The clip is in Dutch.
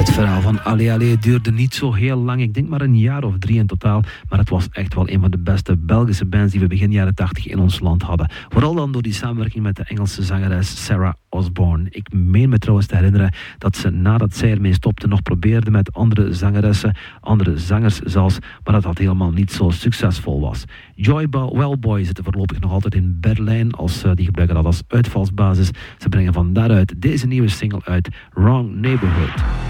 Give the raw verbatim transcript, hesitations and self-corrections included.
Het verhaal van Allee Allee duurde niet zo heel lang. Ik denk maar een jaar of drie in totaal. Maar het was echt wel een van de beste Belgische bands die we begin jaren tachtig in ons land hadden. Vooral dan door die samenwerking met de Engelse zangeres Sarah Osborne. Ik meen me trouwens te herinneren dat ze nadat zij ermee stopte nog probeerde met andere zangeressen, andere zangers zelfs, maar dat dat helemaal niet zo succesvol was. Joy Wellboy zitten voorlopig nog altijd in Berlijn, als uh, die gebruiken dat als uitvalsbasis. Ze brengen van daaruit deze nieuwe single uit, Wrong Neighborhood.